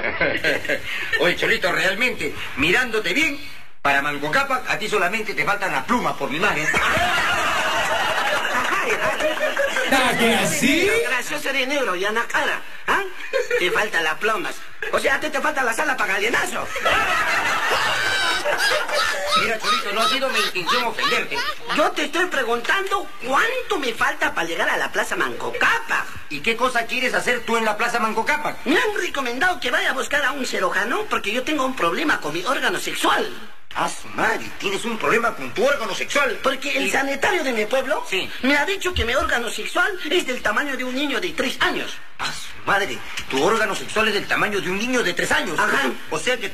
Oye, Cholito, realmente, mirándote bien, para Manco Cápac, a ti solamente te faltan las plumas por mi madre. ¿Que así? Gracioso eres, negro, y en la cara. ¿Ah? Te faltan las plumas. O sea, a ti te falta la sala para gallinazo. Mira, Cholito, no ha sido mi intención ofenderte. Yo te estoy preguntando cuánto me falta para llegar a la Plaza Manco Cápac. ¿Y qué cosa quieres hacer tú en la Plaza Manco Cápac? Me han recomendado que vaya a buscar a un cirujano porque yo tengo un problema con mi órgano sexual. Ah, su madre, tienes un problema con tu órgano sexual. Porque el sanitario de mi pueblo sí me ha dicho que mi órgano sexual es del tamaño de un niño de 3 años. Ah, su madre, tu órgano sexual es del tamaño de un niño de 3 años. Ajá. O sea que